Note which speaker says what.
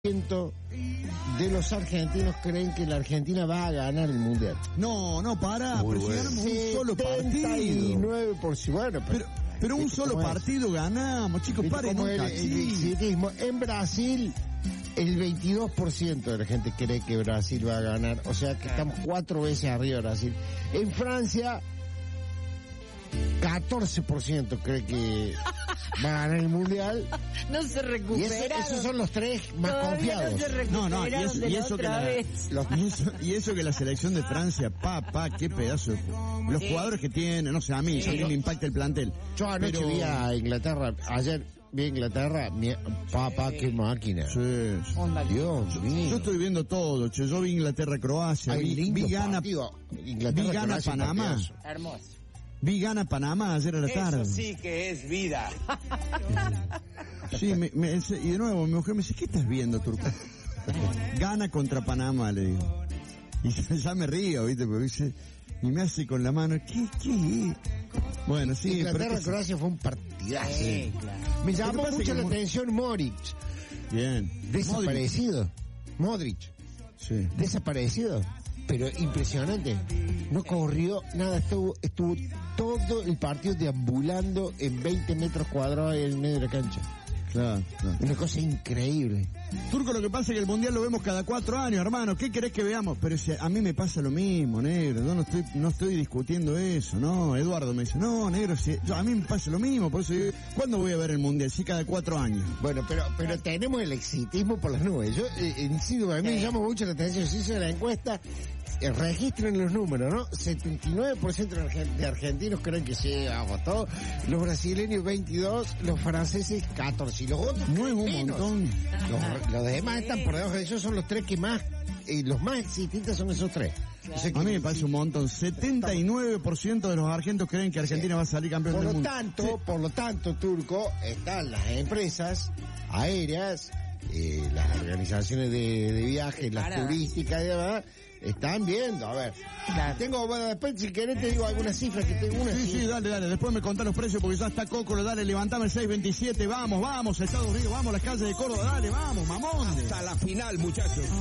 Speaker 1: de los argentinos creen que la Argentina va a ganar el Mundial.
Speaker 2: No, para, pero si ganamos un solo partido.
Speaker 1: 79%, bueno,
Speaker 2: pero un solo partido ganamos, chicos, paren un
Speaker 1: cachín. En Brasil, el 22% de la gente cree que Brasil va a ganar, o sea que estamos 4 veces arriba de Brasil. En Francia, 14% cree que va a ganar el Mundial.
Speaker 3: No se recuperaron.
Speaker 1: Y esos son los 3 más confiados.
Speaker 2: Y eso que la selección de Francia, qué pedazo de los jugadores que tienen, no sé, a mí me impacta el plantel.
Speaker 1: Yo anoche vi a Inglaterra, ayer vi a Inglaterra, qué máquina.
Speaker 2: Sí.
Speaker 1: Dios mío.
Speaker 2: Yo estoy viendo todo, yo vi Inglaterra-Croacia, vi Ghana, Panamá.
Speaker 3: Hermoso.
Speaker 2: Vi Ghana Panamá ayer a la tarde.
Speaker 4: Eso sí que es vida.
Speaker 2: Sí, y de nuevo mi mujer me dice, ¿qué estás viendo, Turco? Ghana contra Panamá, le digo. Y ya me río, ¿viste? Porque dice, y me hace con la mano, ¿qué? Bueno, sí.
Speaker 1: Inglaterra-Croacia fue un partidazo.
Speaker 3: Sí, claro.
Speaker 1: Me llamó mucho la atención Modric.
Speaker 2: Bien.
Speaker 1: Desaparecido. Modric.
Speaker 2: Sí.
Speaker 1: Desaparecido. Pero impresionante. No corrió nada, estuvo todo el partido deambulando en 20 metros cuadrados en el medio de la cancha.
Speaker 2: Claro.
Speaker 1: Una cosa increíble.
Speaker 2: Turco, lo que pasa es que el Mundial lo vemos cada 4 años, hermano. ¿Qué querés que veamos? Pero a mí me pasa lo mismo, negro. Yo no estoy discutiendo eso, ¿no? Eduardo me dice, no, negro, a mí me pasa lo mismo. Por eso yo, ¿cuándo voy a ver el Mundial? Sí, cada 4 años. Bueno,
Speaker 1: pero tenemos el exitismo por las nubes. Yo, insisto, a mí me llama mucho la atención. Se hizo la encuesta, registren los números, ¿no? 79% de argentinos creen que se agotó. Los brasileños 22%, los franceses 14%. Y los otros
Speaker 2: no es un montón.
Speaker 1: Los demás están por debajo de ellos, son los 3 que más, los más existentes son esos 3.
Speaker 2: O sea, a mí me parece un montón. 79% de los argentinos creen que Argentina va a salir campeón del mundo.
Speaker 1: Por lo tanto, Turco, están las empresas aéreas, las organizaciones de viajes, las turísticas y demás, están viendo, a ver. Después si querés te digo algunas cifras que tengo una.
Speaker 2: Sí, dale, después me contás los precios porque ya está Coco, dale, levantame el 627, vamos, Estados Unidos, vamos a las calles de Córdoba, dale, vamos, mamón.
Speaker 4: Hasta la final, muchachos.